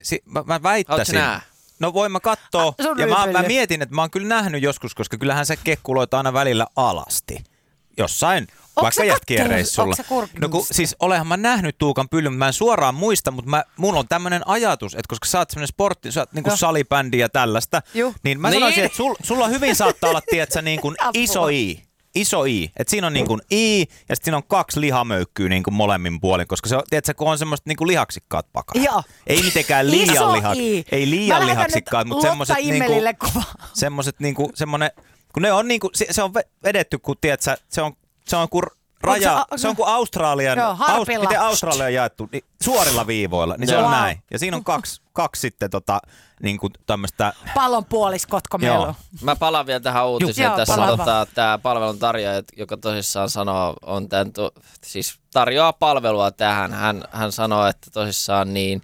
mä väittäisin. No voin mä kattoo. Ja mä mietin, että mä oon kyllä nähnyt joskus, koska kyllähän se kekkuloit aina välillä alasti. Jossain, vaikka jätkien-reissulla. No siis olenhan mä nähnyt Tuukan Pyllyn, mä en suoraan muista, mutta mulla on tämmönen ajatus, että koska sä oot semmonen sportti, sä oot niinku salibändi ja tällaista, niin mä sanoisin, että sulla hyvin saattaa olla, tietsä, niin kuin iso I. Että siinä on niin kuin I ja sitten siinä on 2 lihamöykkyä niin kuin molemmin puolin, koska se on, tiedätkö, kun on semmoiset niin kuin lihaksikkaat pakarat. Joo. Ei mitenkään liian lihaksikkaat, mutta semmoiset niinku semmonen, kun ne on niinku, se on vedetty, kun tiedätkö, se on kuin raja, se on kuin Australian, miten Australia on jaettu, niin suorilla viivoilla, niin se on näin. Ja siinä on kaksi sitten niinku tämmöistä pallonpuoliskotko meillä on. Mä palaan vielä tähän uutiseen. Tässä tämä palvelun tarjoaja, joka tosissaan sanoo, on siis tarjoaa palvelua tähän. Hän sanoo, että tosissaan niin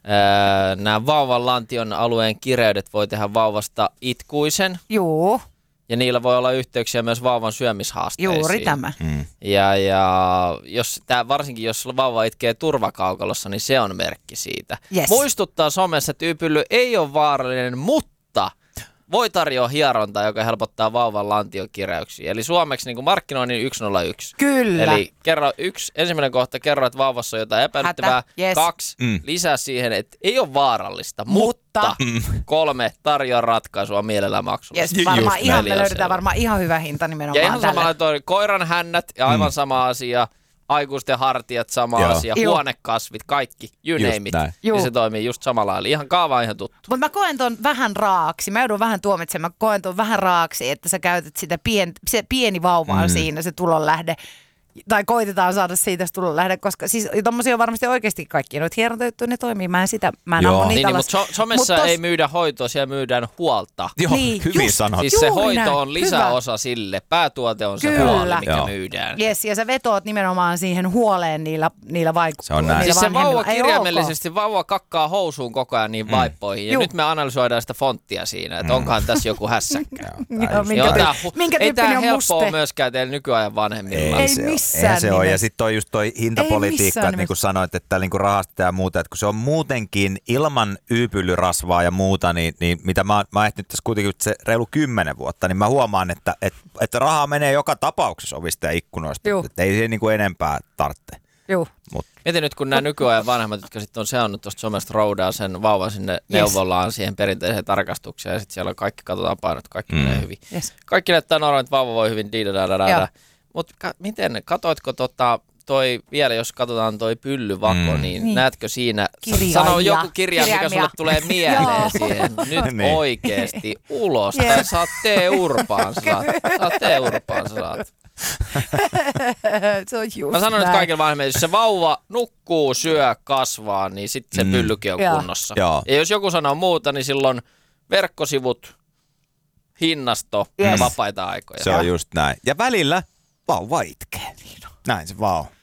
nämä vauvan lantion alueen kireydet voi tehdä vauvasta itkuisen. Joo. Ja niillä voi olla yhteyksiä myös vauvan syömishaasteisiin. Juuri tämä. Ja varsinkin jos vauva itkee turvakaukalossa, niin se on merkki siitä. Yes. Muistuttaa somessa, että Y-pylly ei ole vaarallinen, mutta voi tarjoa hierontaa, joka helpottaa vauvan lantiokireyksiä. Eli suomeksi niin kuin markkinoinnin 101. Kyllä. Eli ensimmäinen kohta kerro, että vauvassa on jotain epäilyttävää. Yes. 2, lisää siihen, että ei ole vaarallista, mutta 3, tarjoa ratkaisua mielellään maksullisesti. Yes, me löydetään varmaan ihan hyvä hinta nimenomaan tälle. Ja ihan samalla toi koiran hännät ja aivan sama asia. Aikuisten hartiat, sama asia, huonekasvit, kaikki, you name it. Niin se toimii just samalla lailla. Ihan kaava ihan tuttu. Mutta mä koen ton vähän raaksi. Mä joudun vähän tuomitsemaan. Mä koen ton vähän raaksi, että sä käytät sitä pieni vauvaa siinä, se tulonlähde. Tai koitetaan saada siitä se tulonlähde, koska siis tommosia on varmasti oikeasti kaikki. Noita hierontajuttuja, ne toimii. Mä en ammu niitä alas. Mutta somessa ei myydä hoitoa, siellä myydään huolta. Joo, niin, hyvin sanot. Siis se hoito on lisäosa sille. Päätuote on se huoli, mikä myydään. Yes, ja sä vetoot nimenomaan siihen huoleen niillä vaikutuksilla. Siis se vauva kirjaimellisesti, vauva kakkaa housuun koko ajan niin vaippoihin. Ja nyt me analysoidaan sitä fonttia siinä, että onkohan tässä joku hässäkkä. Ei tää helppoa myöskään teillä nykyajan vanhemmilla. Eihän se ole. Ja sitten just toi hintapolitiikka, että niin kuin sanoit, että niin kuin rahastetaan ja muuta, että kun se on muutenkin ilman Y-pyllyrasvaa ja muuta, niin mitä mä oon ehtinyt tässä kuitenkin se reilu 10 vuotta, niin mä huomaan, että rahaa menee joka tapauksessa ovista ja ikkunoista. Että ei se niin kuin enempää tarvitse. Mietin nyt, kun nämä nykyajan vanhemmat, jotka sitten on seannut tuosta somesta roudaa sen vauvan sinne neuvolaan siihen perinteiseen tarkastukseen, ja sitten siellä kaikki katsotaan painot, kaikki menee hyvin. Kaikki näyttää normaali, että vauva voi hyvin, mutta miten, katoitko toi vielä, jos katsotaan toi pyllyvako, niin näetkö siinä, sano joku kirja, mikä sulle tulee mieleen siihen, nyt oikeesti ulos, tai saat T-urpaan, saat. Se on just mä sanon nyt kaikille vanhemmille, jos se vauva nukkuu, syö, kasvaa, niin sitten se pyllykin on kunnossa. Ja jos joku sanoo muuta, niin silloin verkkosivut, hinnasto ja vapaita aikoja. Se on just näin. Ja välillä vauva itkee. Näin se vaan on.